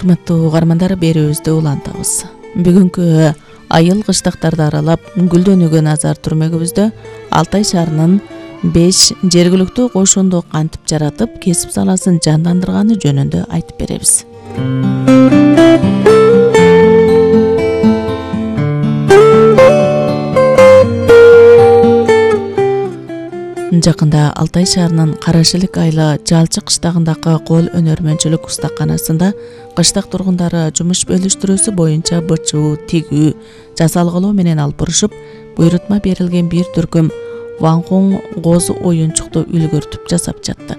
Урматтуу угармандар, берүүбүздү улантабыз. Бүгүнкү айыл кыштактарды аралап гүлдөнүүгө назар түрмөгүбүздө Алтай шаарынын 5 жергиликтүү кошунду кантип жаратып, кесип саласын жандандырганы жөнүндө айтып беребиз. Жакында Алтай шаарынын Карашилик айла Жалчы кыштагындагы кол өнөрмөнчүлүк устаканасында кыштак тургундары жумуш бөлүштүрүүсү боюнча бычуу, тигүү, жасалгалоо менен алып бурушуп, буйрутма берилген бир түркүм ваңкуң козу оюнчукту үлгүртүп жасап жатты.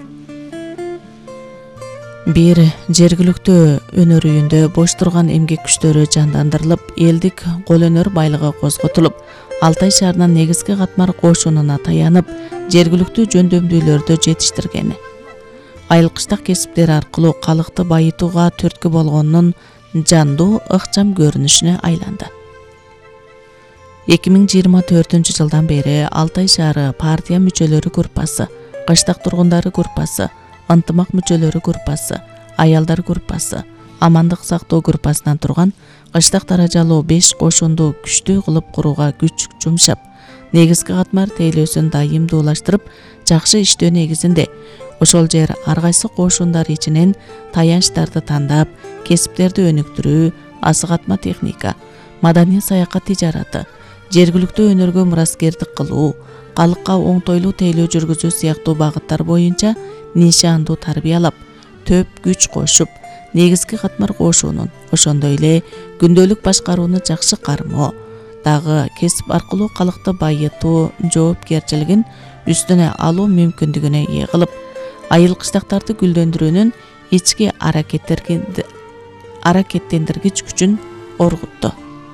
Бир жергиликтүү өнөр үйүндө бош турган эмгек күчтөрү жандандырылып, элдик кол өнөр байлыгы козготулуп, Алтай шаарынын негизги катмар кошунуна таянып, жергиликтүү жөндөмдүүлөрдү жетиштиргени. Айыл кыштак кесиптери аркылуу калыкты байытууга түрткү болгонунун жандуу, ыкчам көрүнүшүнө айланды. 2024-жылдан бери Алтай шаары партия мүчөлөрү группасы, кыштак тургундары группасы, ынтымак мүчөлөрү группасы, аялдар группасы, амандык сактоо группасынан турган кыштак даражалуу 5 кошунду күчтүү кылып курууга күч жумшап, негизги катмар тейлөөсүн дайымдуулаштырып, жакшы иштөө негизинде ошол жер ар кайсы кошундар ичинен таянычтарды тандап, кесиптерди өнүктүрүү, асыгатма техника, маданий саякат тижараты, жергиликтүү өнөргө мураскердик кылуу, калыкка оңтойлуу тейлөө жүргүзүү сыяктуу багыттар боюнча нишандуу тарбиялап, төп күч кошуп, негизги катмар кошуунун, ошондой эле күндөлүк башкарууну жакшы кармоо, дагы кесип аркылуу калыкты байытуу жоопкерчилигин үстүнө алуу мүмкүндүгүнө ээ кылып, айыл кыштактарды гүлдөндүрүүнүн ички аракеттендиргич күчүн оргутту.